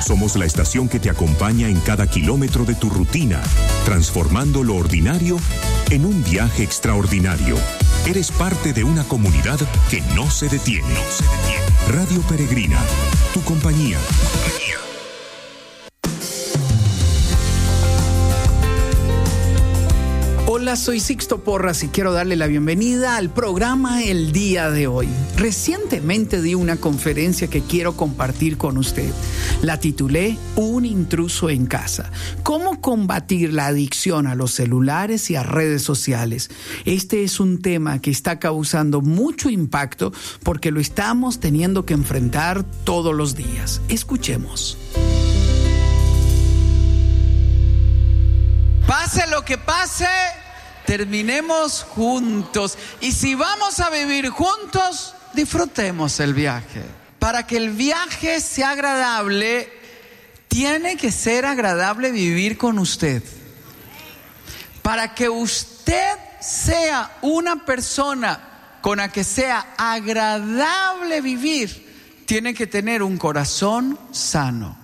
Somos la estación que te acompaña en cada kilómetro de tu rutina, transformando lo ordinario en un viaje extraordinario. Eres parte de una comunidad que no se detiene. Radio Peregrina, tu compañía. Hola, soy Sixto Porras y quiero darle la bienvenida al programa el día de hoy. Recientemente di una conferencia que quiero compartir con usted. La titulé Un intruso en casa. ¿Cómo combatir la adicción a los celulares y a redes sociales? Este es un tema que está causando mucho impacto porque lo estamos teniendo que enfrentar todos los días. Escuchemos. Pase lo que pase, terminemos juntos. Y si vamos a vivir juntos, disfrutemos el viaje. Para que el viaje sea agradable, tiene que ser agradable vivir con usted. Para que usted sea una persona con la que sea agradable vivir, tiene que tener un corazón sano.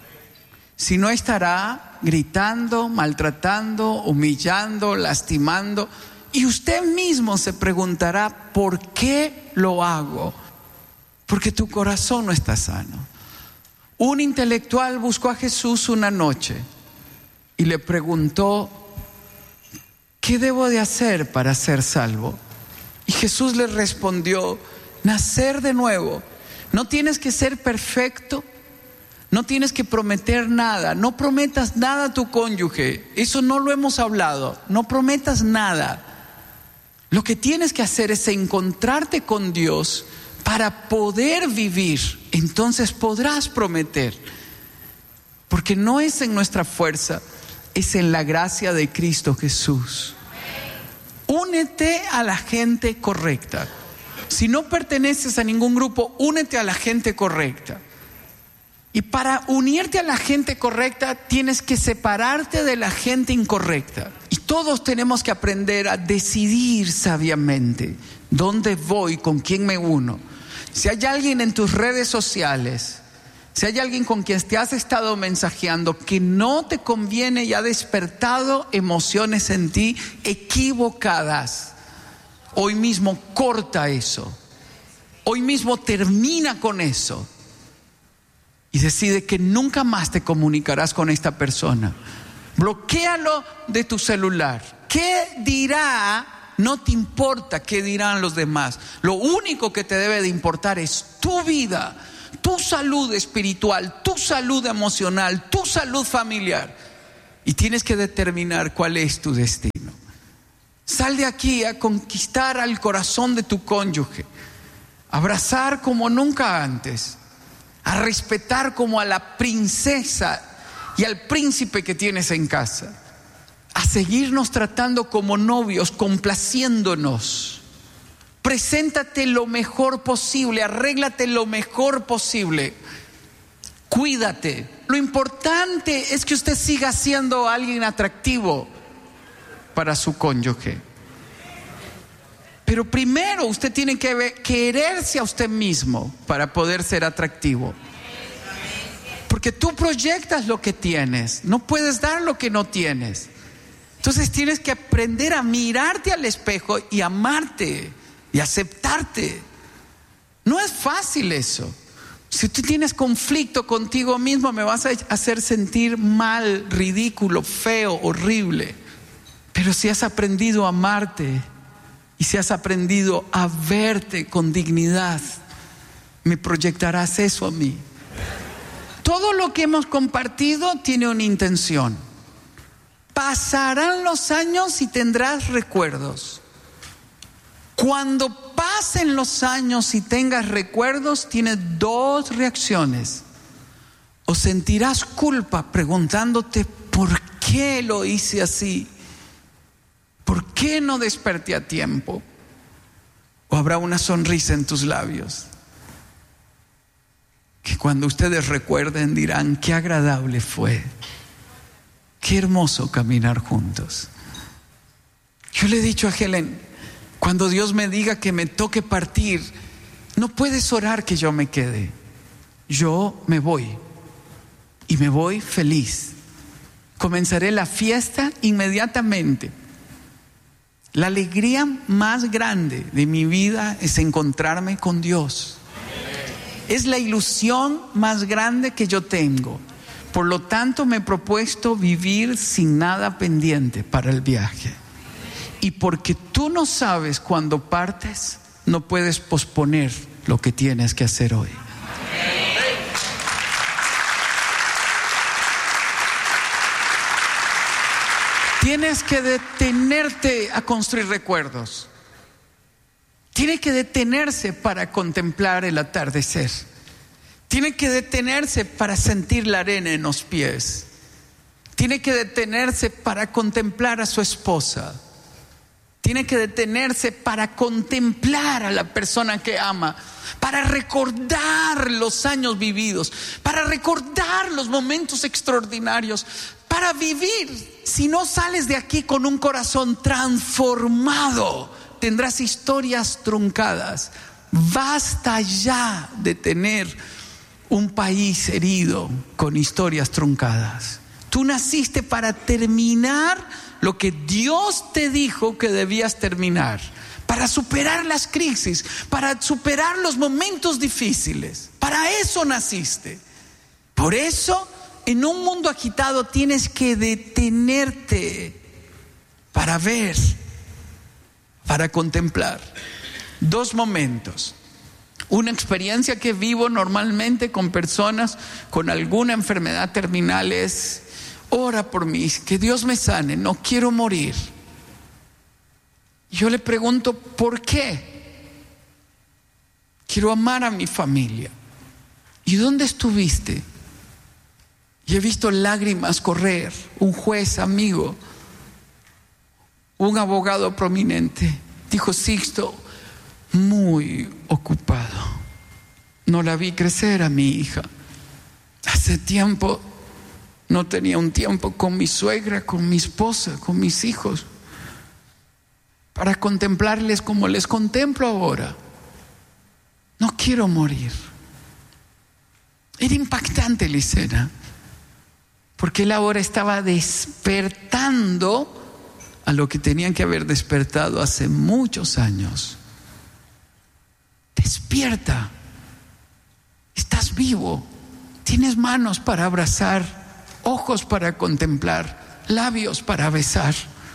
Si no, estará gritando, maltratando, humillando, lastimando. Y usted mismo se preguntará, ¿por qué lo hago? Porque tu corazón no está sano. Un intelectual buscó a Jesús una noche y le preguntó, ¿qué debo de hacer para ser salvo? Y Jesús le respondió, nacer de nuevo. No tienes que ser perfecto. No tienes que prometer nada, no prometas nada a tu cónyuge, eso no lo hemos hablado, no prometas nada. Lo que tienes que hacer es encontrarte con Dios para poder vivir, entonces podrás prometer. Porque no es en nuestra fuerza, es en la gracia de Cristo Jesús. Únete a la gente correcta. Si no perteneces a ningún grupo, únete a la gente correcta. Y para unirte a la gente correcta, tienes que separarte de la gente incorrecta. Y todos tenemos que aprender a decidir sabiamente dónde voy, con quién me uno. Si hay alguien en tus redes sociales, si hay alguien con quien te has estado mensajeando que no te conviene y ha despertado emociones en ti equivocadas, hoy mismo corta eso. Hoy mismo termina con eso. Y decide que nunca más te comunicarás con esta persona. Bloquéalo de tu celular. ¿Qué dirá? No te importa qué dirán los demás. Lo único que te debe de importar es tu vida, tu salud espiritual, tu salud emocional, tu salud familiar. Y tienes que determinar cuál es tu destino. Sal de aquí a conquistar al corazón de tu cónyuge. Abrazar como nunca antes. A respetar como a la princesa y al príncipe que tienes en casa. A seguirnos tratando como novios, complaciéndonos. Preséntate lo mejor posible, arréglate lo mejor posible. Cuídate. Lo importante es que usted siga siendo alguien atractivo para su cónyuge. Pero primero usted tiene que quererse a usted mismo para poder ser atractivo. Porque tú proyectas lo que tienes, no puedes dar lo que no tienes. Entonces tienes que aprender a mirarte al espejo y amarte y aceptarte. No es fácil eso. Si tú tienes conflicto contigo mismo, me vas a hacer sentir mal, ridículo, feo, horrible. Pero si has aprendido a amarte y si has aprendido a verte con dignidad, me proyectarás eso a mí. Todo lo que hemos compartido tiene una intención. Pasarán los años y tendrás recuerdos. Cuando pasen los años y tengas recuerdos, tienes dos reacciones. O sentirás culpa preguntándote ¿por qué lo hice así? ¿Por qué no desperté a tiempo? O habrá una sonrisa en tus labios que cuando ustedes recuerden dirán qué agradable fue, qué hermoso caminar juntos. Yo le he dicho a Helen, cuando Dios me diga que me toque partir, no puedes orar que yo me quede, yo me voy. y me voy feliz. Comenzaré la fiesta inmediatamente. La alegría más grande de mi vida es encontrarme con Dios. Es la ilusión más grande que yo tengo. Por lo tanto, me he propuesto vivir sin nada pendiente para el viaje. Y porque tú no sabes cuándo partes, no puedes posponer lo que tienes que hacer hoy. Tienes que detenerte a construir recuerdos. Tiene que detenerse para contemplar el atardecer. Tiene que detenerse para sentir la arena en los pies. Tiene que detenerse para contemplar a su esposa. Tiene que detenerse para contemplar a la persona que ama, para recordar los años vividos, para recordar los momentos extraordinarios, para vivir. Si no sales de aquí con un corazón transformado, tendrás historias truncadas. Basta ya de tener un país herido con historias truncadas. Tú naciste para terminar lo que Dios te dijo que debías terminar, para superar las crisis, para superar los momentos difíciles. Para eso naciste. Por eso, en un mundo agitado tienes que detenerte para ver, para contemplar. 2 momentos. Una experiencia que vivo normalmente con personas con alguna enfermedad terminal es: ora por mí, que Dios me sane, no quiero morir. Yo le pregunto, ¿por qué? Quiero amar a mi familia. ¿Y dónde estuviste? Y he visto lágrimas correr. Un juez amigo, un abogado prominente, dijo: Sixto, muy ocupado. No la vi crecer a mi hija. Hace tiempo no tenía un tiempo con mi suegra, con mi esposa, con mis hijos, para contemplarles como les contemplo ahora. No quiero morir. Era impactante la escena, porque él ahora estaba despertando a lo que tenían que haber despertado hace muchos años. Despierta. Estás vivo. Tienes manos para abrazar, ojos para contemplar, labios para besar,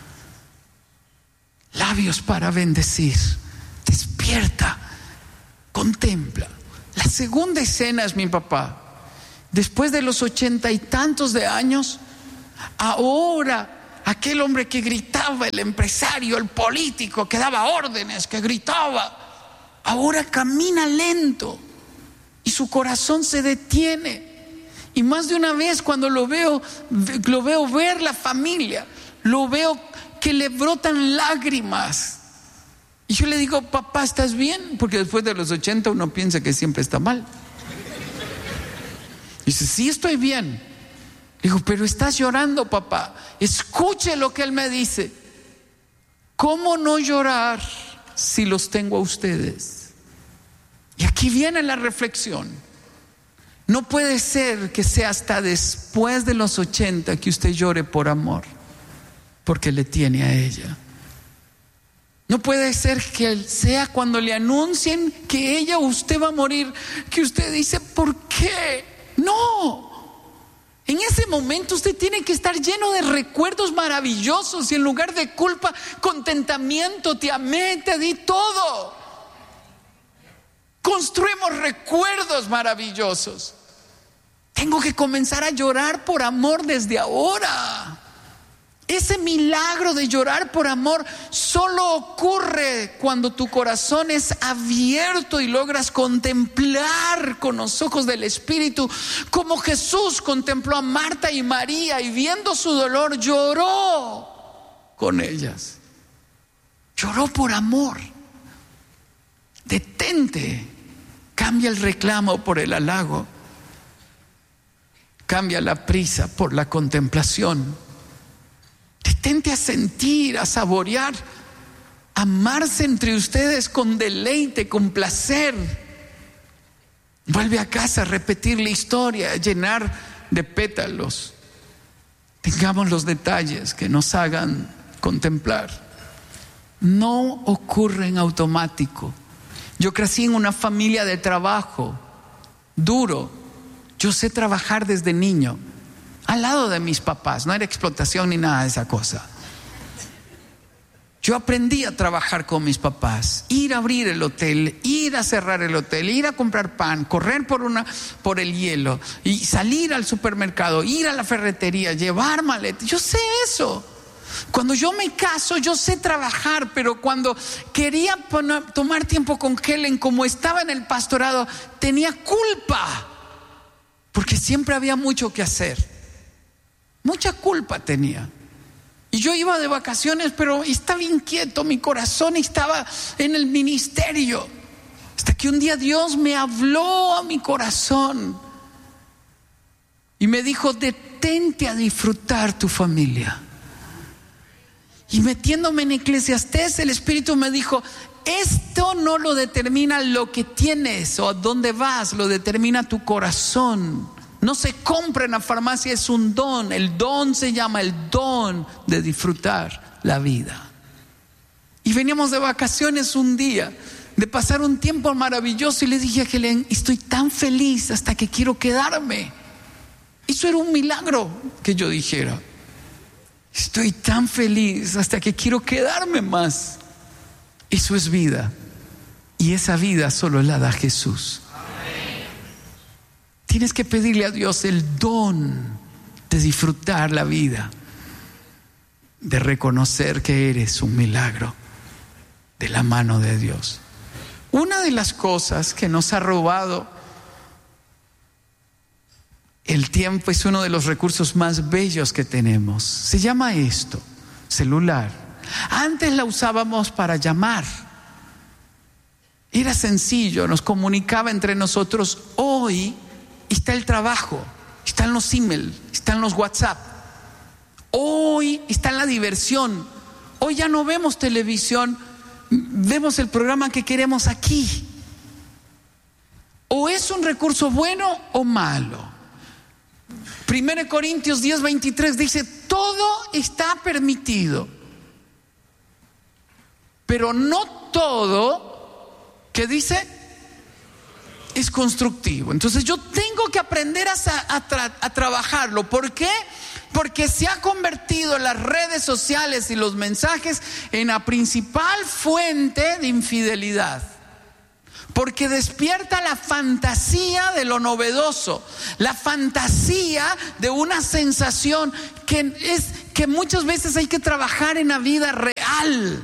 labios para bendecir. Despierta, contempla. La segunda escena es mi papá. Después de los 80 y tantos de años, ahora aquel hombre que gritaba, el empresario, el político, que daba órdenes, que gritaba, ahora camina lento y su corazón se detiene. Y más de una vez cuando lo veo ver la familia, lo veo que le brotan lágrimas. Y yo le digo: papá, ¿estás bien? Porque después de los 80 uno piensa que siempre está mal. Dice: sí, estoy bien. Digo: pero estás llorando, papá. Escuche lo que él me dice. ¿Cómo no llorar si los tengo a ustedes? Y aquí viene la reflexión. No puede ser que sea hasta después de los 80 que usted llore por amor, porque le tiene a ella. No puede ser que sea cuando le anuncien que ella o usted va a morir, que usted dice: ¿por qué? No. En ese momento usted tiene que estar lleno de recuerdos maravillosos y en lugar de culpa, contentamiento. Te amé, te di todo. Construimos recuerdos maravillosos. Tengo que comenzar a llorar por amor desde ahora. Ese milagro de llorar por amor solo ocurre cuando tu corazón es abierto y logras contemplar con los ojos del Espíritu, como Jesús contempló a Marta y María y viendo su dolor lloró con ellas. Lloró por amor. Detente. Cambia el reclamo por el halago. Cambia la prisa por la contemplación. Detente a sentir, a saborear, amarse entre ustedes con deleite, con placer. Vuelve a casa a repetir la historia, a llenar de pétalos. Tengamos los detalles que nos hagan contemplar. No ocurre en automático. Yo crecí en una familia de trabajo duro. Yo sé trabajar desde niño, al lado de mis papás. No era explotación ni nada de esa cosa. Yo aprendí a trabajar con mis papás, ir a abrir el hotel, ir a cerrar el hotel, ir a comprar pan, correr por el hielo y salir al supermercado, ir a la ferretería, llevar maletas. Yo sé eso. Cuando yo me caso, yo sé trabajar, pero cuando quería tomar tiempo con Helen, como estaba en el pastorado, tenía culpa, porque siempre había mucho que hacer. Mucha culpa tenía. Y yo iba de vacaciones, pero estaba inquieto, mi corazón estaba en el ministerio. Hasta que un día Dios me habló a mi corazón y me dijo: detente a disfrutar tu familia. Y metiéndome en Eclesiastés, el Espíritu me dijo: esto no lo determina lo que tienes o a dónde vas, lo determina tu corazón. No se compra en la farmacia, es un don. El don se llama el don de disfrutar la vida. Y veníamos de vacaciones un día, de pasar un tiempo maravilloso, y le dije a Helen: estoy tan feliz hasta que quiero quedarme. Eso era un milagro que yo dijera: estoy tan feliz hasta que quiero quedarme más. Eso es vida, y esa vida solo la da Jesús. Tienes que pedirle a Dios el don de disfrutar la vida, de reconocer que eres un milagro de la mano de Dios. Una de las cosas que nos ha robado el tiempo es uno de los recursos más bellos que tenemos. Se llama esto, celular. Antes la usábamos para llamar. Era sencillo, nos comunicaba entre nosotros. Hoy está el trabajo, están los emails, están los WhatsApp. Hoy está la diversión. Hoy ya no vemos televisión, vemos el programa que queremos aquí. O es un recurso bueno o malo. 1 Corintios 10:23 dice: todo está permitido, pero no todo, ¿qué dice?, es constructivo. Entonces yo tengo que aprender a trabajarlo. ¿Por qué? Porque se ha convertido las redes sociales y los mensajes en la principal fuente de infidelidad. Porque despierta la fantasía de lo novedoso, la fantasía de una sensación que muchas veces hay que trabajar en la vida real.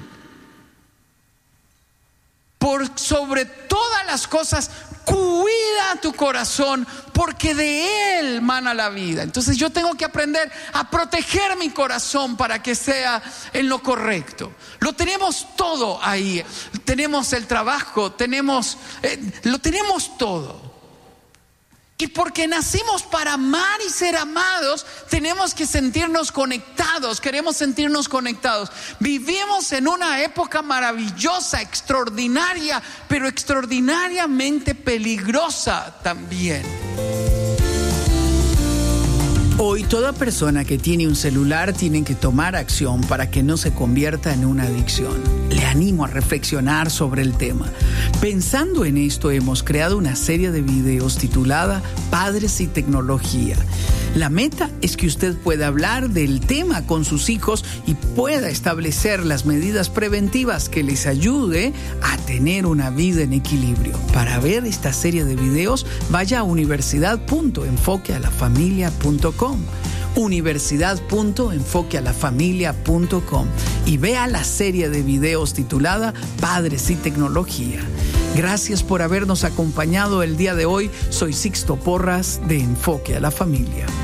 Por sobre todas las cosas, cuida tu corazón, porque de él mana la vida. Entonces yo tengo que aprender a proteger mi corazón para que sea en lo correcto. Lo tenemos todo ahí. Tenemos el trabajo, lo tenemos todo. Y porque nacimos para amar y ser amados, tenemos que sentirnos conectados, queremos sentirnos conectados. Vivimos en una época maravillosa, extraordinaria, pero extraordinariamente peligrosa también. Hoy toda persona que tiene un celular tiene que tomar acción para que no se convierta en una adicción. Le animo a reflexionar sobre el tema. Pensando en esto, hemos creado una serie de videos titulada Padres y Tecnología. La meta es que usted pueda hablar del tema con sus hijos y pueda establecer las medidas preventivas que les ayude a tener una vida en equilibrio. Para ver esta serie de videos, vaya a universidad.enfoquealafamilia.com. universidad.enfoquealafamilia.com y vea la serie de videos titulada Padres y Tecnología. Gracias por habernos acompañado el día de hoy. Soy Sixto Porras de Enfoque a la Familia.